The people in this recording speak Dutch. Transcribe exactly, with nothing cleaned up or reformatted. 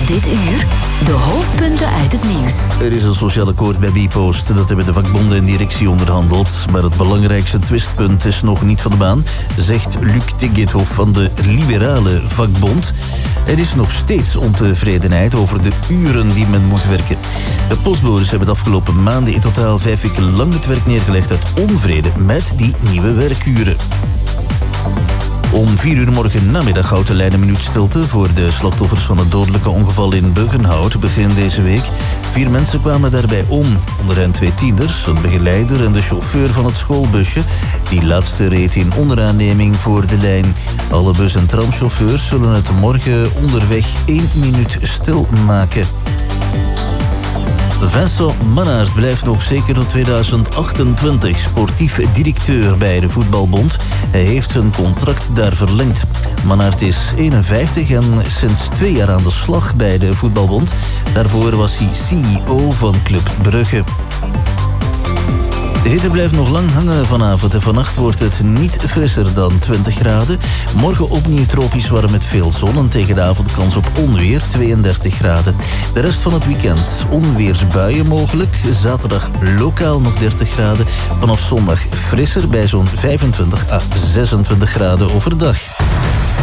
Dit uur de hoofdpunten uit het nieuws. Er is een sociaal akkoord bij Bpost. Dat hebben de vakbonden en directie onderhandeld. Maar het belangrijkste twistpunt is nog niet van de baan, zegt Luc Tegethoff van de Liberale Vakbond. Er is nog steeds ontevredenheid over de uren die men moet werken. De postbodes hebben de afgelopen maanden in totaal vijf weken lang het werk neergelegd uit onvrede met die nieuwe werkuren. Om vier uur morgen namiddag houdt de lijn een minuut stilte voor de slachtoffers van het dodelijke ongeval in Buggenhout begin deze week. Vier mensen kwamen daarbij om. Onder hen twee tieners, een begeleider en de chauffeur van het schoolbusje. Die laatste reed in onderaanneming voor de lijn. Alle bus- en tramchauffeurs zullen het morgen onderweg één minuut stil maken. Vincent Mannaert blijft nog zeker tot tweeduizend achtentwintig sportief directeur bij de Voetbalbond. Hij heeft zijn contract daar verlengd. Mannaert is eenenvijftig en sinds twee jaar aan de slag bij de Voetbalbond. Daarvoor was hij C E O van Club Brugge. De hitte blijft nog lang hangen vanavond en vannacht wordt het niet frisser dan twintig graden. Morgen opnieuw tropisch warm met veel zon en tegen de avond kans op onweer tweeëndertig graden. De rest van het weekend onweersbuien mogelijk. Zaterdag lokaal nog dertig graden. Vanaf zondag frisser bij zo'n vijfentwintig à zesentwintig graden overdag.